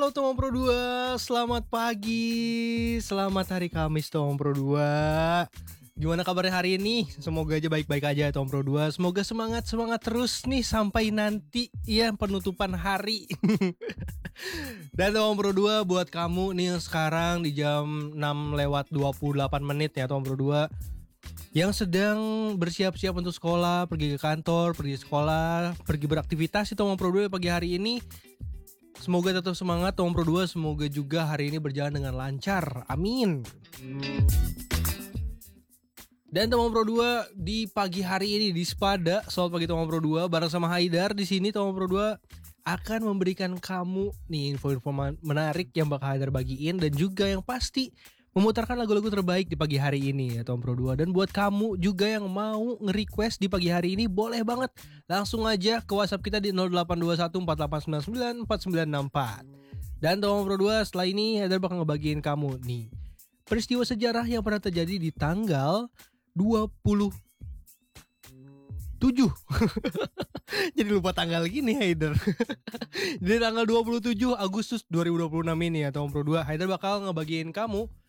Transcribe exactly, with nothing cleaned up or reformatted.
Halo Tomong Pro dua, selamat pagi, selamat hari Kamis Tomong Pro dua. Gimana kabarnya hari ini? Semoga aja baik-baik aja Tomong Pro dua. Semoga semangat-semangat terus nih sampai nanti ya penutupan hari. Dan Tomong Pro dua buat kamu nih yang sekarang di jam enam lewat dua puluh delapan menit ya Tomong Pro dua, yang sedang bersiap-siap untuk sekolah, pergi ke kantor, pergi sekolah, pergi beraktivitas itu Tomong Pro dua pagi hari ini. Semoga tetap semangat Tomong Pro dua, semoga juga hari ini berjalan dengan lancar. Amin. Dan Tomong Pro dua di pagi hari ini di Spada, selamat pagi Tomong Pro dua bareng sama Haidar di sini. Tomong Pro dua akan memberikan kamu nih info-info menarik yang bakal Haidar bagiin, dan juga yang pasti memutarkan lagu-lagu terbaik di pagi hari ini ya Tomong Pro dua. Dan buat kamu juga yang mau nge-request di pagi hari ini, boleh banget langsung aja ke WhatsApp kita di nol delapan dua satu empat delapan sembilan sembilan empat sembilan enam empat. Dan Tomong Pro dua setelah ini Haidar bakal ngebagiin kamu nih peristiwa sejarah yang pernah terjadi di tanggal dua puluh tujuh. Jadi lupa tanggal gini Haidar. Jadi tanggal dua puluh tujuh Agustus dua ribu dua puluh enam ini ya Tomong Pro dua, Haidar bakal ngebagiin kamu